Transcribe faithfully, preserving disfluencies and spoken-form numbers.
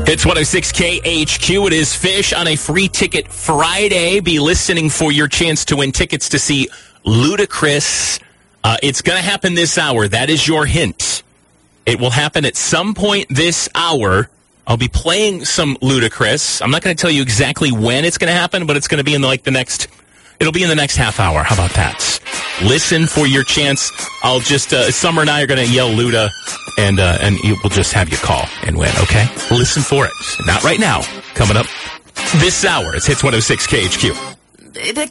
It's one oh six K H Q. It is Fish on a free ticket Friday. Be listening for your chance to win tickets to see Ludacris. Uh, it's going to happen this hour. That is your hint. It will happen at some point this hour. I'll be playing some Ludacris. I'm not going to tell you exactly when it's going to happen, but it's going to be in the, like the next. It'll be in the next half hour. How about that? Listen for your chance. I'll just uh, Summer and I are going to yell Luda, and uh, and we'll just have you call and win. Okay? Listen for it. Not right now. Coming up this hour. It's Hits one oh six K H Q.